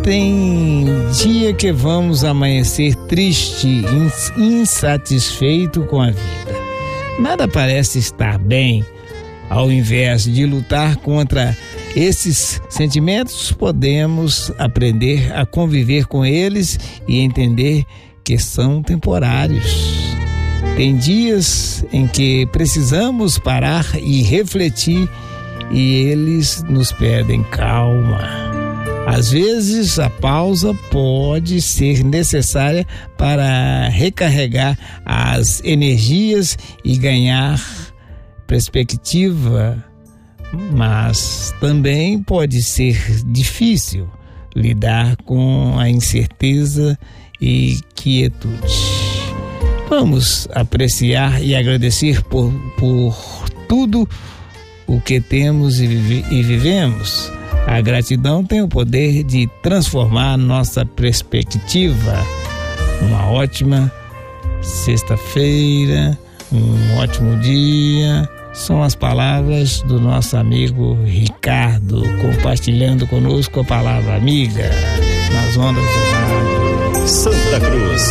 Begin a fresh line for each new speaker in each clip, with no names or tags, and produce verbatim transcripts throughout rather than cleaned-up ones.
Tem dia que vamos amanhecer triste, insatisfeito com a vida. Nada parece estar bem. Ao invés de lutar contra esses sentimentos, podemos aprender a conviver com eles e entender que são temporários. Tem dias em que precisamos parar e refletir e eles nos pedem calma. Às vezes a pausa pode ser necessária para recarregar as energias e ganhar perspectiva, mas também pode ser difícil lidar com a incerteza e quietude. Vamos apreciar e agradecer por, por tudo o que temos e, vive, e vivemos. A gratidão tem o poder de transformar nossa perspectiva. Uma ótima sexta-feira, um ótimo dia. São as palavras do nosso amigo Ricardo, compartilhando conosco a palavra amiga nas ondas do rádio
Santa Cruz.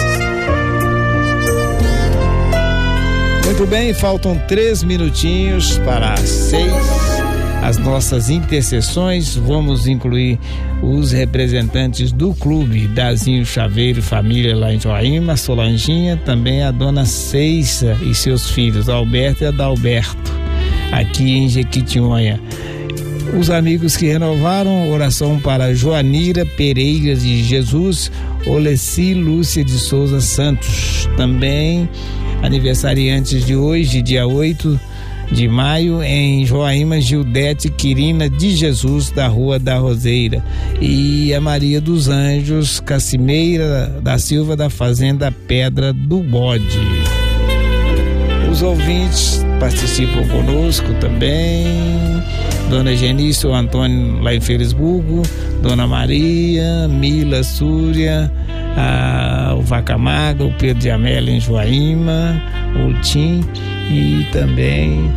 Muito bem, faltam três minutinhos para as seis. As nossas intercessões, vamos incluir os representantes do clube Dazinho Chaveiro Família lá em Joaíma, Solanginha, também a dona Ceissa e seus filhos, Alberto e Adalberto, aqui em Jequitinhonha. Os amigos que renovaram, oração para Joanira Pereira de Jesus, Oleci Lúcia de Souza Santos. Também aniversariantes de hoje, dia oito de maio, em Joaíma, Gildete Quirina de Jesus, da Rua da Roseira, e a Maria dos Anjos Cacimeira da Silva, da Fazenda Pedra do Bode. Os ouvintes participam conosco também, Dona Genício Antônio lá em Felisburgo, Dona Maria, Mila Súria, a, o Vaca Magra, o Pedro de Amélia em Joaíma, o Tim e também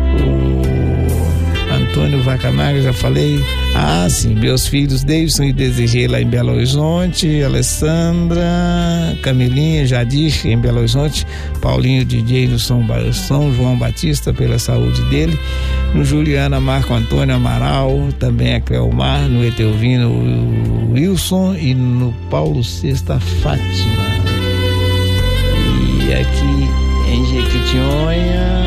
o Antônio Vaca Magra, já falei. Ah, sim, meus filhos Davidson e Desejei lá em Belo Horizonte, Alessandra, Camilinha, Jadir em Belo Horizonte, Paulinho D J no São, São João Batista, pela saúde dele, no Juliana Marco Antônio Amaral, também a Cleomar, no Etelvino o Wilson e no Paulo Sexta Fátima. E aqui em Jequitinhonha,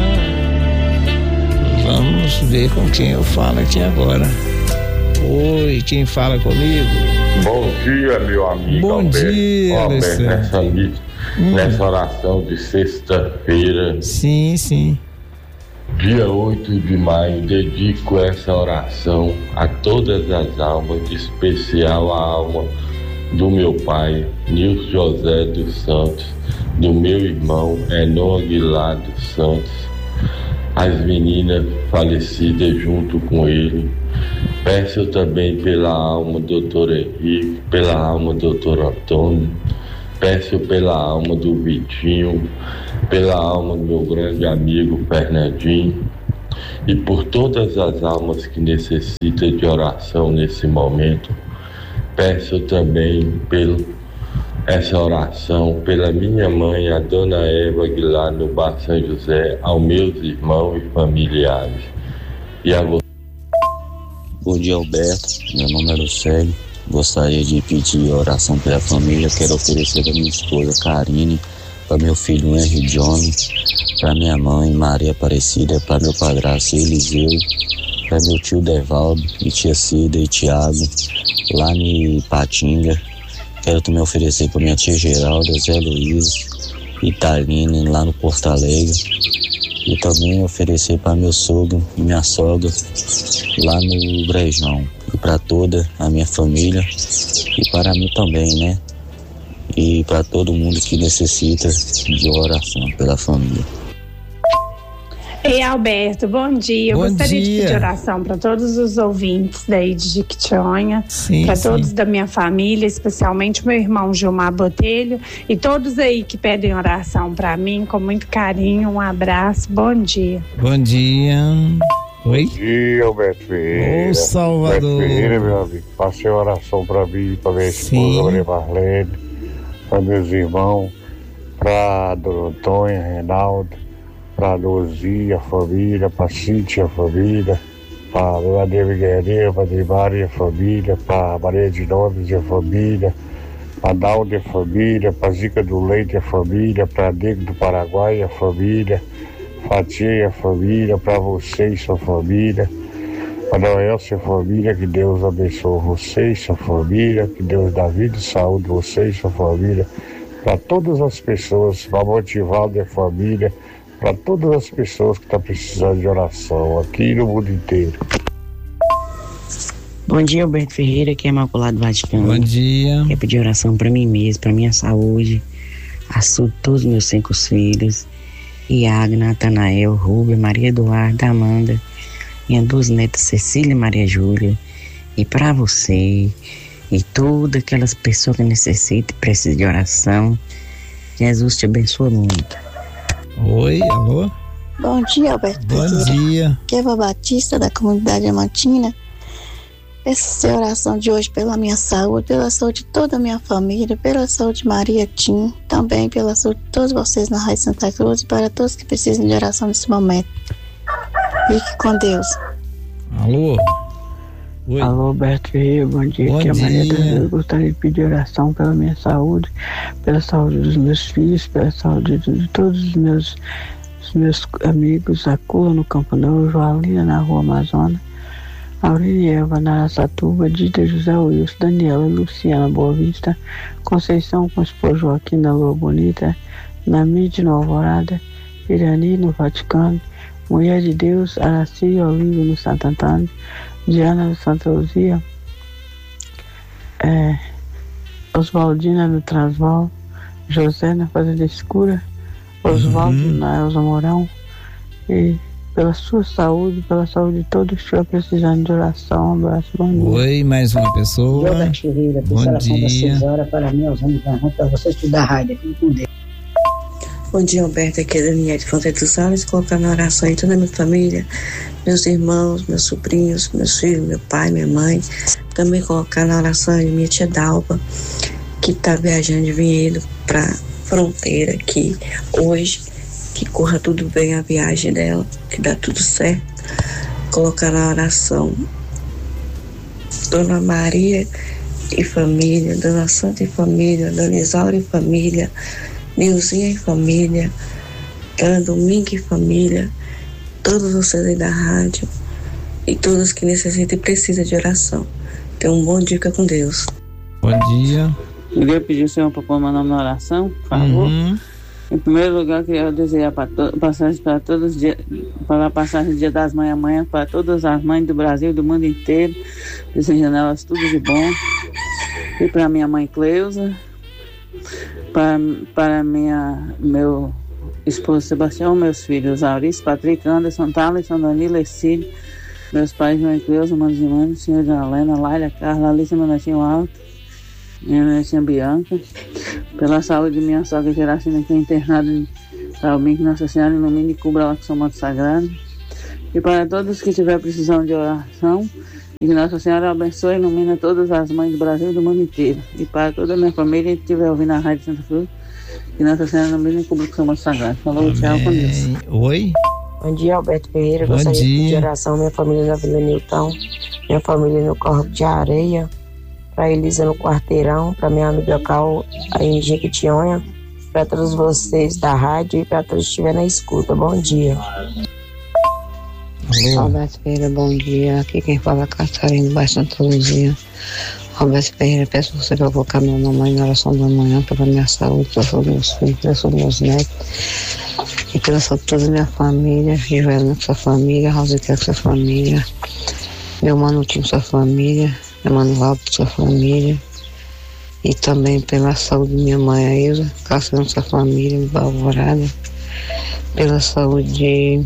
vamos ver com quem eu falo aqui agora. Oi, quem fala comigo?
Bom dia, meu amigo.
Bom
Alberto.
dia,
Alberto,
Alessandro.
nessa, hum. nessa oração de sexta-feira,
sim, sim,
dia oito de maio, dedico essa oração a todas as almas, em especial a alma do meu pai, Nilson José dos Santos, do meu irmão Enon Aguilar dos Santos, as meninas falecidas junto com ele. Peço também pela alma do doutor Henrique, pela alma do doutor Antônio, peço pela alma do Vitinho, pela alma do meu grande amigo Fernandinho e por todas as almas que necessitam de oração nesse momento. Peço também pelo essa oração pela minha mãe, a dona Eva Aguilar, no Bar São José, aos meus irmãos e familiares. E a você.
Bom dia, Alberto. Meu nome é Lucélio. Gostaria de pedir oração pela família. Quero oferecer para minha esposa Karine, para meu filho Henry Johnny, para minha mãe Maria Aparecida, para meu padrasto Eliseu, para meu tio Devaldo e tia Cida e Tiago, lá em Patinga. Quero também oferecer para minha tia Geralda, Zé Luiz e Taline, lá no Porto Alegre. E também oferecer para meu sogro e minha sogra lá no Brejão. E para toda a minha família e para mim também, né? E para todo mundo que necessita de oração pela família.
Ei, Alberto, bom dia. Eu
Bom
gostaria
dia.
de pedir oração para todos os ouvintes daí de Jequitinhonha, para todos da minha família, especialmente meu irmão Gilmar Botelho e todos aí que pedem oração para mim com muito carinho. Um abraço, bom dia.
Bom dia. Oi?
Bom dia, Alberto Ferreira.
Ô, Salvador.
Alberto Ferreira, meu amigo, passei uma oração pra mim, pra minha esposa, Maria Marlene, pra meus irmãos, pra Dona Antônia, Reinaldo, pra Luzia, a família, pra Cíntia, a família, pra Dona Neve Guerreiro, pra Maria, a família, pra Maria de Nomes, a família, pra Dalde, a família, pra Zica do Leite, a família, pra Nego do Paraguai, a família, Fatia e a família, para você e sua família, para Noel e sua família, que Deus abençoe você e sua família, que Deus dá vida e saúde a você e sua família, para todas as pessoas, para motivar a família, para todas as pessoas que estão precisando de oração aqui no mundo inteiro.
Bom dia, Alberto Ferreira, que é Imaculado Vaticano.
Bom dia.
Quero pedir oração para mim mesmo, para minha saúde, a saúde de todos os meus cinco filhos, Iago, Natanael, Rubem, Maria Eduarda, Amanda, minhas duas netas Cecília e Maria Júlia, e para você e todas aquelas pessoas que necessitam e precisam de oração, Jesus te abençoe muito.
Oi, alô?
Bom dia, Alberto
Bom
Ferreira.
dia.
Que é Eva Batista, da comunidade Amantina. Essa oração de hoje pela minha saúde, pela saúde de toda a minha família, pela saúde de Maria Tim, também pela saúde de todos vocês na Rádio Santa Cruz e para todos que precisam de oração nesse momento. Fique com Deus.
Alô? Oi.
Alô, Alberto Ferreira, bom dia.
Bom
Aqui é a Maria
dia.
Tereza. Eu gostaria de pedir oração pela minha saúde, pela saúde dos meus filhos, pela saúde de todos os meus, os meus amigos, a Cula no Campo Novo, Joalina na Rua Amazonas, Aurília e Eva na Araçatuba, Dita José Wilson, Daniela e Luciana Boa Vista, Conceição com o esposo Joaquim na Lua Bonita, Namide no Alvorada, Irani no Vaticano, Mulher de Deus, Araci e Olívio no Santo Antônio, Diana no Santa Luzia, é, Oswaldina no Transval, José na Fazenda Escura, Oswaldo
Uhum.
na Elza Mourão, e pela sua saúde, pela saúde de todos que estiver precisando de oração. Um abraço, bom dia.
Oi, mais uma pessoa.
Alberto Ferreira,
Bom
oração das
dia.
seis horas para mim, aos anos para você estudar rádio, aqui com Deus.
Bom dia, Alberto, aqui é Daniela de Fonseca dos Salles, colocar na oração aí toda a minha família, meus irmãos, meus sobrinhos, meus filhos, meu pai, minha mãe, também colocar na oração aí minha tia Dalva, que está viajando de Vinhedo para fronteira aqui hoje, que corra tudo bem a viagem dela, que dá tudo certo, colocar na oração Dona Maria e família, Dona Santa e família, Dona Isaura e família, Nilzinha e família, Dona Domingo e família, todos vocês aí da rádio e todos que necessitam e precisam de oração. Tenham um bom dia com Deus.
Bom dia.
Eu queria pedir o Senhor para pôr meu nome na oração, por favor.
Uhum.
Em primeiro lugar, eu queria desejar para to- passagem para todos os dias, para a passagem do Dia das Mães amanhã, para todas as mães do Brasil e do mundo inteiro, desejando elas tudo de bom. E para minha mãe Cleusa, para, para minha, meu esposo Sebastião, meus filhos Aurício, Patrick, Anderson, Thaleson, Danilo, Ecílio, meus pais, mãe Cleusa, manos e manos, senhor de Helena, Laila, Carla, Alice, meu netinho Alto, minha netinha Bianca, pela saúde de minha sogra Geracina, que é internada em Talbim, que Nossa Senhora ilumine e cubra ela com seu manto sagrado. E para todos que tiverem precisão de oração, e que Nossa Senhora abençoe e ilumine todas as mães do Brasil e do mundo inteiro. E para toda a minha família que estiver ouvindo a Rádio Santa Cruz, que Nossa Senhora ilumine e cubra com seu manto sagrado. Falou, tchau, com Deus.
Oi.
Bom dia, Alberto Ferreira.
Bom
Gostaria de
dia.
pedir oração, minha família na Vila Nilton, minha família no Corpo de Areia, para Elisa no Quarteirão, para minha amiga Cal aí em Jequitinhonha, para todos vocês da rádio e para todos que estiverem na escuta. Bom dia.
Alô.
Alberto Ferreira, bom dia. Aqui quem fala é Catarina do Bairro Santa Luzia. Alberto Ferreira, peço você para colocar meu nome na oração da manhã, pela minha saúde, pela saúde dos meus filhos, pela saúde dos meus netos, e pela saúde de toda a minha família, Joelina com sua família, Rosita com sua família, meu mano com sua família, meu mano Valdo com sua família, e também pela saúde de minha mãe, a Ilza, Cássio com sua família, de Alvorada, pela saúde de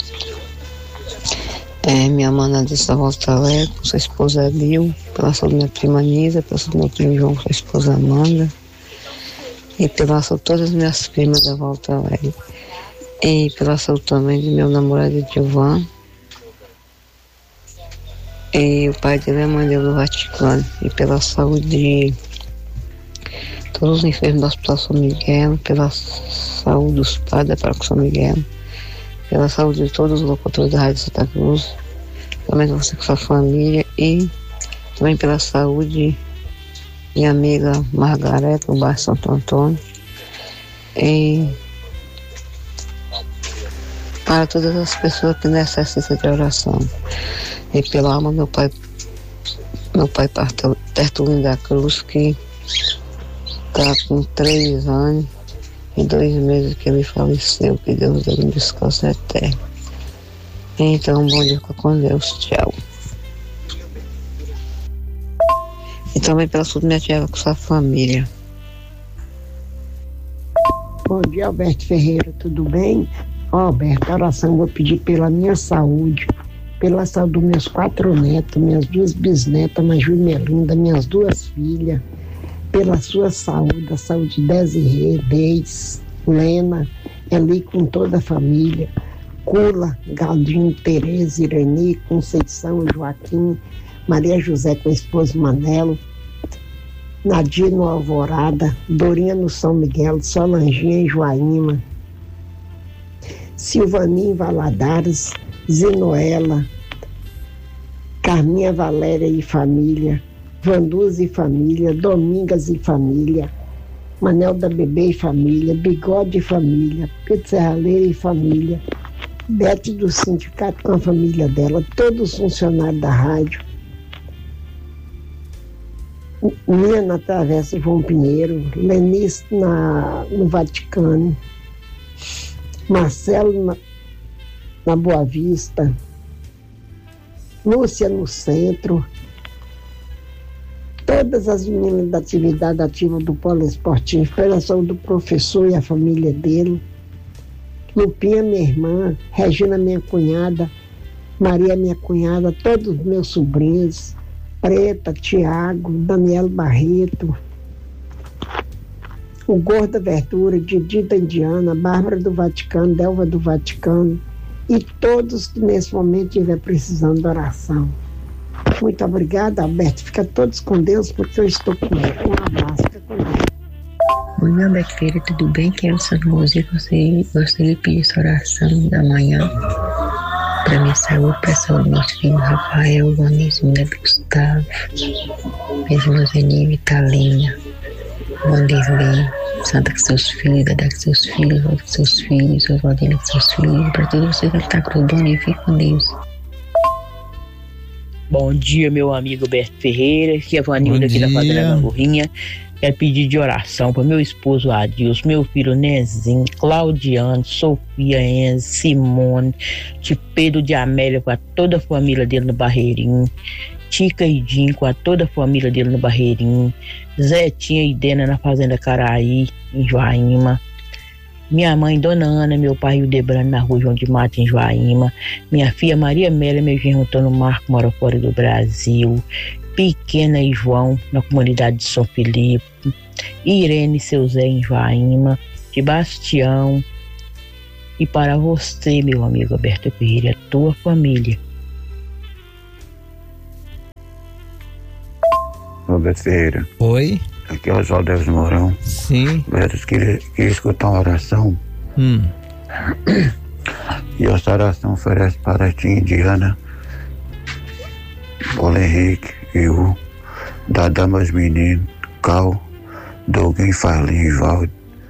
É, minha mana disse da Volta Alegre, com sua esposa Bill, pela saúde da minha prima Nisa, pela saúde do meu primo João, com sua esposa Amanda, e pela saúde de todas as minhas primas da Volta Alegre, e pela saúde também de meu namorado Gilvan,
E o pai dele é mandeu do Vaticano. E pela saúde de todos os enfermos do Hospital São Miguel, pela saúde dos pais da Paróquia São Miguel, pela saúde de todos os locutores da Rádio Santa Cruz, também você com sua família, e também pela saúde de minha amiga Margareta, no bairro Santo Antônio, e para todas as pessoas que necessitam de oração. E pela alma meu pai, meu pai Tertulino da Cruz, que está com três anos e dois meses que ele faleceu, que Deus dê um descanso eterno. Então, bom dia com Deus, tchau. E também pela sua minha tia com sua família.
Bom dia, Alberto Ferreira, tudo bem? Ó, oh, Alberto, a oração vou pedir pela minha saúde, pela saúde dos meus quatro netos, minhas duas bisnetas, Maju e Melinda, minhas duas filhas, pela sua saúde, a saúde de Desirê, Deis, Lena, ali com toda a família, Cula, Galdinho, Tereza, Irene, Conceição, Joaquim, Maria José com a esposa Manelo, Nadir no Alvorada, Dorinha no São Miguel, Solanginha em Joaíma, Silvaninha em Valadares, Zinoela, Carminha Valéria e família, Vanduz e família, Domingas e família, Manel da Bebê e família, Bigode e família, Pedro Serraleira e família, Bete do sindicato com a família dela, todos os funcionários da rádio, Minha na Travessa João Pinheiro, Lenice na, no Vaticano, Marcelo na, na Boa Vista, Lúcia no Centro, todas as meninas da atividade ativa do Polo Esportivo, pela saúde do professor e a família dele, Lupinha, minha irmã, Regina, minha cunhada, Maria, minha cunhada, todos os meus sobrinhos, Preta, Tiago, Daniel Barreto, o Gorda Verdura, Didi da Indiana, Bárbara do Vaticano, Delva do Vaticano, e todos que nesse momento estiver precisando de oração. Muito obrigada, Alberto. Fica todos com Deus, porque eu estou com ele. Um abraço, fica com Deus.
Oi, meu Alberto Ferreira, tudo bem? Quero saber você, você gostaria de pedir essa oração da manhã para minha saúde, para a saúde do nosso filho Rafael, Vanessa, Milena Gustavo, Regina Zenive, Thalinha, Vanderlei, Santa com seus filhos, Dadá com seus filhos, Valdo com seus filhos, Oswaldina com seus filhos, para todos vocês que estão cruzando e fiquem com Deus.
Bom dia, meu amigo Alberto Ferreira, que é a Vanilda aqui da Fazenda Gangorrinha. Quero pedir de oração para meu esposo Adilson, meu filho Nezinho, Claudiano, Sofia, Enzo, Simone, de Pedro de Amélia, com a toda a família dele no Barreirinho, Tica e Dinho, com a toda a família dele no Barreirinho, Zetinha e Dena na Fazenda Caraí, em Joaíma, minha mãe Dona Ana, meu pai Hildebrando na Rua João de Mato, em Joaíma, minha filha Maria Amélia, meu genro Antônio Marco, mora fora do Brasil, Pequena e João, na comunidade de São Felipe, Irene e seu Zé em Joaíma, Sebastião, e para você, meu amigo Alberto Ferreira, a tua família.
Alberto Ferreira.
Oi.
Aqui é o Oswaldo Deus Mourão.
Sim.
Eu queria, queria escutar uma oração.
Hum.
E essa oração oferece para a tia Diana, Paulo Henrique, eu, Dadá, meus meninos, Cal, Doguinho, Farlinho, Valdo,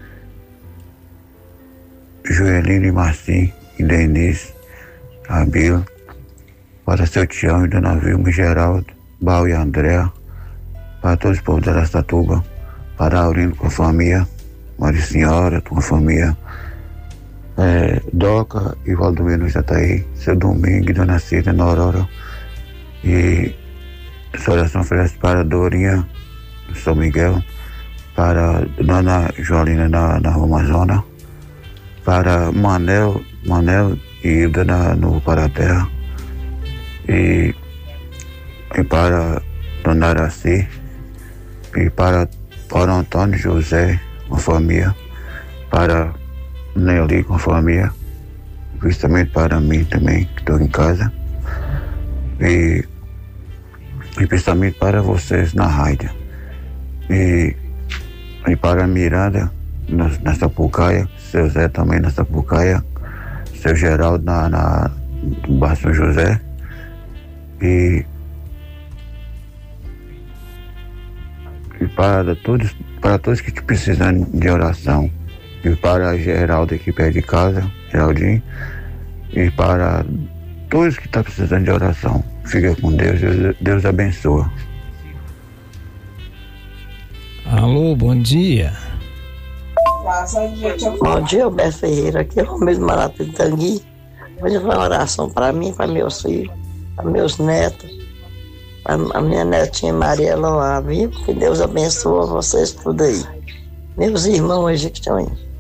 Joelino e Marcinho, e Denise, Abel, para seu Tião e Dona Vilma, Geraldo, Bal e André, para todos os povos da Aracatuba, para Aurino com a família, Maria Senhora com a família, é, Doca e Valdomiro no Jataí, seu Domingo e Dona Cida na Aurora, e essa oração oferece para Dorinha, São Miguel, para Dona Joalina na, na Rua Amazônia, para Manel, Manel e Hilda na, no Paraterra, e, e para Dona Araci, e para Paulo Antônio José, com a família, para Nelly com a família, justamente para mim também, que estou em casa, e
e principalmente para vocês na rádio. E, e para a Miranda, na, na Sapucaia, seu Zé também na Sapucaia, seu Geraldo na, na no Bairro São José. E, e para todos, para todos que precisam de oração. E para a Geraldo aqui perto de casa, Geraldinho. E para todos que estão precisando de oração. Fica com Deus, Deus, Deus abençoa.
Alô, bom dia.
Bom dia, Alberto Ferreira. Aqui é o mesmo Marato de Tangui. Hoje vai uma oração para mim, para meus filhos, para meus netos, para a minha netinha Maria Eloá, viu? Que Deus abençoe vocês tudo aí. Meus irmãos hoje que estão aí.